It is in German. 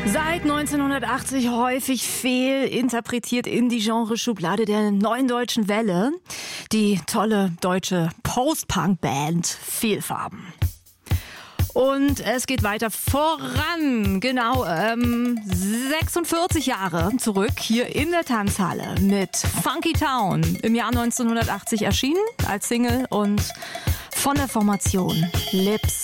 Seit 1980 häufig fehlinterpretiert in die Genreschublade der Neuen Deutschen Welle. Die tolle deutsche Post-Punk-Band Fehlfarben. Und es geht weiter voran, genau 46 Jahre zurück hier in der Tanzhalle mit Funky Town, im Jahr 1980 erschienen als Single und von der Formation Lips.